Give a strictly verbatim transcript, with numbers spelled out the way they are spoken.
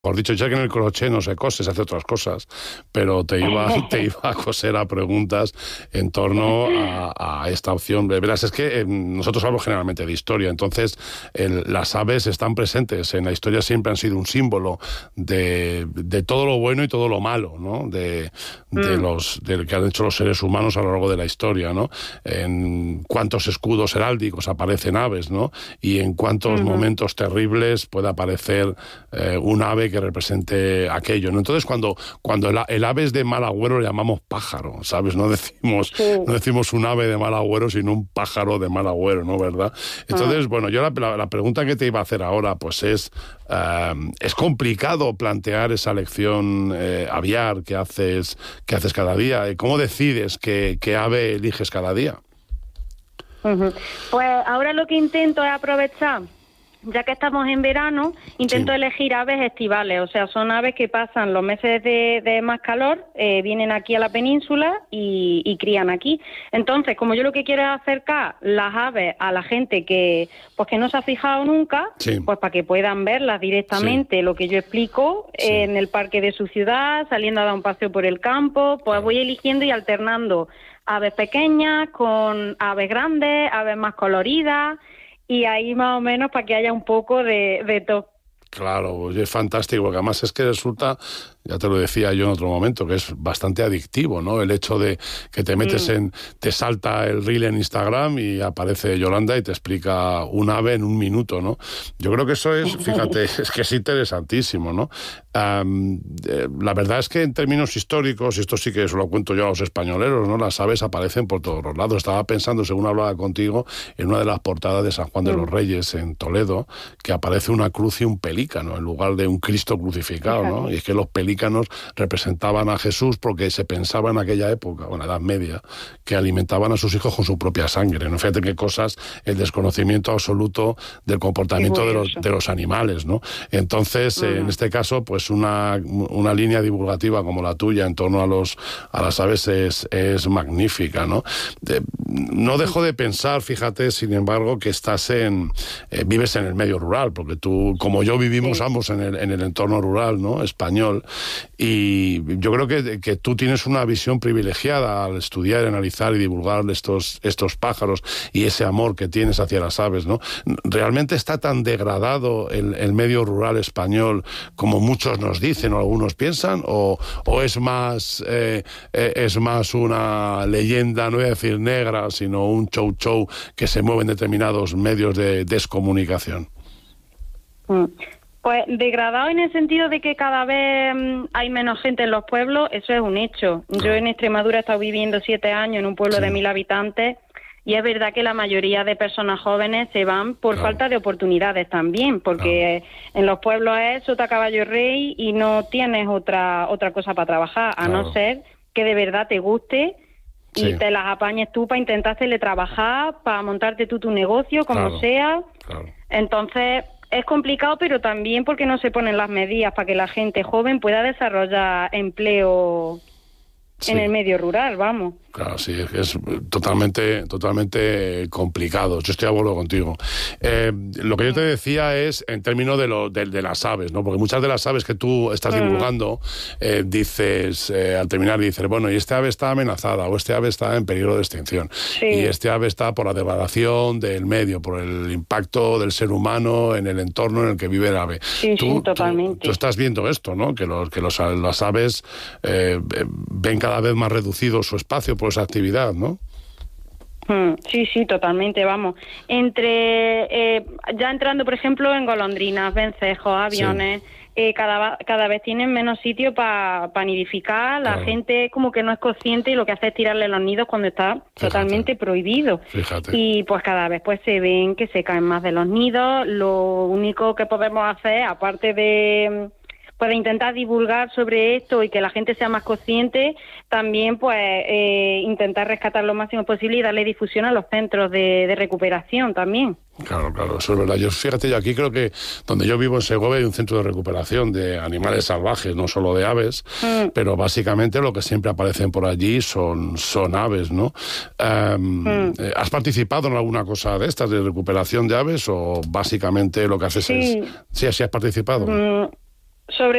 Por dicho, ya que en el crochet no se cose, se hace otras cosas, pero te iba, te iba a coser a preguntas en torno a, a esta opción. Verás, es que eh, nosotros hablamos generalmente de historia, entonces el, las aves están presentes en la historia, siempre han sido un símbolo de, de todo lo bueno y todo lo malo, ¿no? De, de mm. los de que han hecho los seres humanos a lo largo de la historia, ¿no? En cuántos escudos heráldicos aparecen aves, ¿no? Y en cuántos uh-huh. momentos terribles puede aparecer eh, un ave que represente aquello, ¿no? Entonces, cuando, cuando el, el ave es de mal agüero, le llamamos pájaro, ¿sabes? No decimos, sí. no decimos un ave de mal agüero, sino un pájaro de mal agüero, ¿no? ¿Verdad? Entonces, ah. bueno, yo la, la, la pregunta que te iba a hacer ahora, pues es, uh, es complicado plantear esa lección eh, aviar que haces, que haces cada día. ¿Cómo decides qué, qué ave eliges cada día? Uh-huh. Pues ahora lo que intento es aprovechar, ya que estamos en verano, intento sí. elegir aves estivales, o sea, son aves que pasan los meses de, de más calor, eh, vienen aquí a la península y, y crían aquí. Entonces, como yo lo que quiero es acercar las aves a la gente que pues que no se ha fijado nunca, sí. pues para que puedan verlas directamente, sí. lo que yo explico sí. en el parque de su ciudad, saliendo a dar un paseo por el campo, pues claro. voy eligiendo y alternando aves pequeñas con aves grandes, aves más coloridas, y ahí más o menos para que haya un poco de, de todo. Claro, es fantástico, porque además es que resulta, ya te lo decía yo en otro momento, que es bastante adictivo, ¿no? El hecho de que te metes mm. en, te salta el reel en Instagram y aparece Yolanda y te explica un ave en un minuto, ¿no? Yo creo que eso es, fíjate, es que es interesantísimo, ¿no? Um, eh, la verdad es que en términos históricos, y esto sí que se lo cuento yo a los españoleros, ¿no? Las aves aparecen por todos los lados. Estaba pensando, según hablaba contigo, en una de las portadas de San Juan de mm. los Reyes en Toledo, que aparece una cruz y un pelícano en lugar de un Cristo crucificado, ¿no? Y es que los pelícanos representaban a Jesús porque se pensaba en aquella época, o en la Edad Media, que alimentaban a sus hijos con su propia sangre, ¿no? Fíjate qué cosas, el desconocimiento absoluto del comportamiento de los, de los animales, ¿no? Entonces, uh-huh. eh, en este caso, pues una, una línea divulgativa como la tuya en torno a los a las aves es, es magnífica, ¿no? De, no dejo de pensar, fíjate, sin embargo, que estás en eh, vives en el medio rural, porque tú, como yo, vivimos sí. ambos en el, en el entorno rural, ¿no? Español, y yo creo que, que tú tienes una visión privilegiada al estudiar, analizar y divulgar estos, estos pájaros y ese amor que tienes hacia las aves, ¿no? ¿Realmente está tan degradado el, el medio rural español como muchos nos dicen o algunos piensan? ¿O, o es más eh, eh, es más una leyenda, no voy a decir negra, sino un show show que se mueve en determinados medios de descomunicación? Pues degradado en el sentido de que cada vez um, hay menos gente en los pueblos, eso es un hecho. Claro. Yo en Extremadura he estado viviendo siete años en un pueblo sí. de mil habitantes y es verdad que la mayoría de personas jóvenes se van por claro. falta de oportunidades también, porque claro. en los pueblos es sota, caballo, rey y no tienes otra otra cosa para trabajar, a claro. no ser que de verdad te guste y sí. te las apañes tú para intentar hacerle trabajar, para montarte tú tu negocio, como claro. sea. Claro. Entonces es complicado, pero también porque no se ponen las medidas para que la gente joven pueda desarrollar empleo sí. en el medio rural, vamos. Claro, sí, es totalmente, totalmente complicado. Yo estoy de acuerdo contigo. Eh, lo que yo te decía es en términos de, lo, de, de las aves, ¿no? Porque muchas de las aves que tú estás divulgando, eh, dices, eh, al terminar, dices, bueno, y este ave está amenazada, o este ave está en peligro de extinción, sí. y este ave está por la degradación del medio, por el impacto del ser humano en el entorno en el que vive el ave. Sí, tú, sí, totalmente. Tú, tú estás viendo esto, ¿no? Que, los, que los, las aves eh, ven cada vez más reducido su espacio por esa actividad, ¿no? Sí, sí, totalmente, vamos. Entre, eh, ya entrando, por ejemplo, en golondrinas, vencejos, aviones, sí. eh, cada, cada vez tienen menos sitio para pa nidificar, la claro. gente como que no es consciente y lo que hace es tirarle los nidos cuando está Fíjate. totalmente prohibido. Fíjate. Y pues cada vez pues se ven que se caen más de los nidos. Lo único que podemos hacer, aparte de... pues intentar divulgar sobre esto y que la gente sea más consciente, también pues eh, intentar rescatar lo máximo posible y darle difusión a los centros de, de recuperación también. Claro, claro, eso es verdad. Yo, fíjate, yo aquí creo que donde yo vivo en Segovia hay un centro de recuperación de animales salvajes, no solo de aves, mm. pero básicamente lo que siempre aparecen por allí son, son aves, ¿no? Um, mm. ¿Has participado en alguna cosa de estas, de recuperación de aves, o básicamente lo que haces sí. es... Sí, sí has participado. Mm. sobre